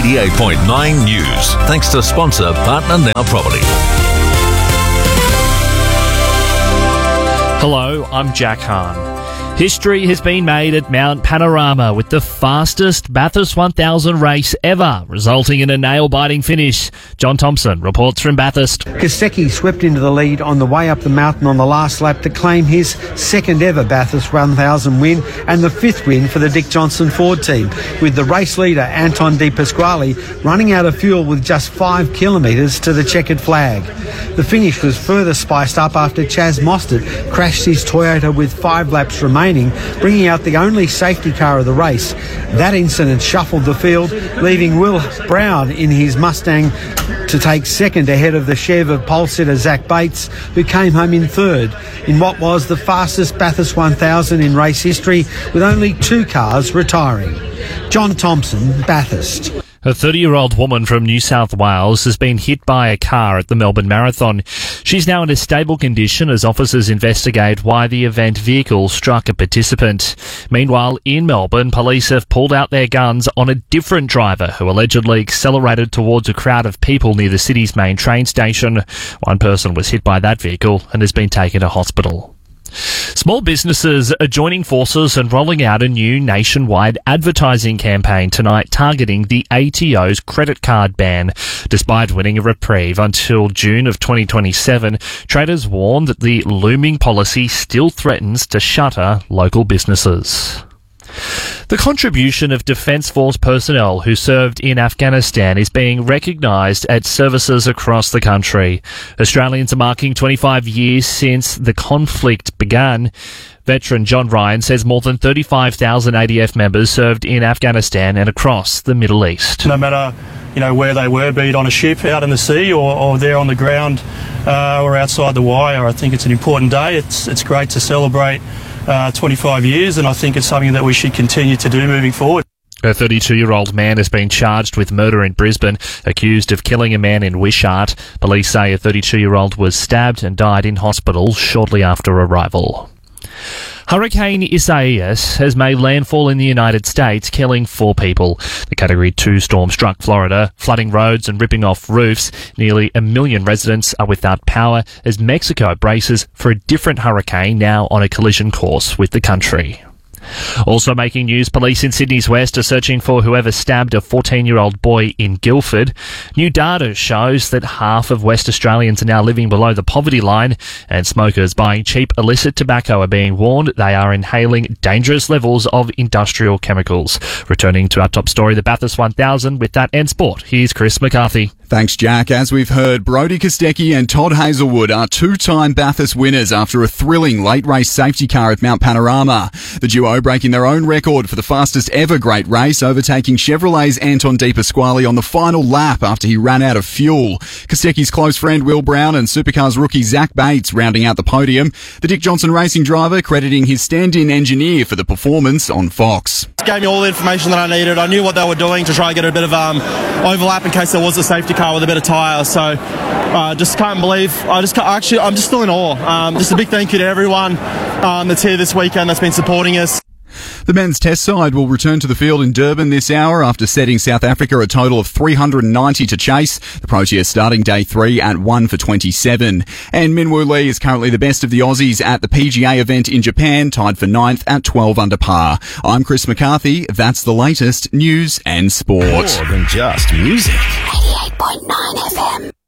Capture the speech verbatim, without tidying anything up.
eighty-eight point nine News. Thanks to sponsor Partner Now Property. Hello, I'm Jack Hahn. History has been made at Mount Panorama with the fastest Bathurst one thousand race ever, resulting in a nail-biting finish. John Thompson reports from Bathurst. Kostecki swept into the lead on the way up the mountain on the last lap to claim his second ever Bathurst one thousand win and the fifth win for the Dick Johnson Ford team, with the race leader Anton De Pasquale running out of fuel with just five kilometres to the checkered flag. The finish was further spiced up after Chaz Mostert crashed his Toyota with five laps remaining, bringing out the only safety car of the race. That incident shuffled the field, leaving Will Brown in his Mustang to take second ahead of the Chev of pole sitter Zach Bates, who came home in third in what was the fastest Bathurst one thousand in race history, with only two cars retiring. John Thompson, Bathurst. A thirty-year-old woman from New South Wales has been hit by a car at the Melbourne Marathon. She's now in a stable condition as officers investigate why the event vehicle struck a participant. Meanwhile, in Melbourne, police have pulled out their guns on a different driver who allegedly accelerated towards a crowd of people near the city's main train station. One person was hit by that vehicle and has been taken to hospital. Small businesses are joining forces and rolling out a new nationwide advertising campaign tonight targeting the A T O's credit card ban. Despite winning a reprieve until June of twenty twenty-seven, traders warn that the looming policy still threatens to shutter local businesses. The contribution of Defence Force personnel who served in Afghanistan is being recognised at services across the country. Australians are marking twenty-five years since the conflict began. Veteran John Ryan says more than thirty-five thousand A D F members served in Afghanistan and across the Middle East. No matter, you know, where they were, be it on a ship out in the sea or, or there on the ground uh, or outside the wire, I think it's an important day. It's it's great to celebrate uh, twenty-five years, and I think it's something that we should continue to do moving forward. A thirty-two-year-old man has been charged with murder in Brisbane, accused of killing a man in Wishart. Police say a thirty-two-year-old was stabbed and died in hospital shortly after arrival. Hurricane Isaias has made landfall in the United States, killing four people. The Category two storm struck Florida, flooding roads and ripping off roofs. Nearly a million residents are without power as Mexico braces for a different hurricane now on a collision course with the country. Also making news, police in Sydney's West are searching for whoever stabbed a fourteen-year-old boy in Guildford. New data shows that half of West Australians are now living below the poverty line, and smokers buying cheap illicit tobacco are being warned they are inhaling dangerous levels of industrial chemicals. Returning to our top story, the Bathurst one thousand, with that and sport, here's Chris McCarthy. Thanks, Jack. As we've heard, Brodie Kostecki and Todd Hazelwood are two-time Bathurst winners after a thrilling late-race safety car at Mount Panorama. The duo breaking their own record for the fastest ever great race, overtaking Chevrolet's Anton De Pasquale on the final lap after he ran out of fuel. Kostecki's close friend Will Brown and Supercars rookie Zach Bates rounding out the podium. The Dick Johnson Racing driver crediting his stand-in engineer for the performance on Fox. It gave me all the information that I needed. I knew what they were doing to try and get a bit of um, overlap in case there was a safety car with a bit of tyre. So I uh, just can't believe, I just can't, actually, I'm just still in awe. Um, just a big thank you to everyone um, that's here this weekend that's been supporting us. The men's test side will return to the field in Durban this hour after setting South Africa a total of three hundred ninety to chase. The Proteas starting day three at one for twenty-seven. And Minwoo Lee is currently the best of the Aussies at the P G A event in Japan, tied for ninth at twelve under par. I'm Chris McCarthy. That's the latest news and sport. More than just music. eighty-eight point nine F M.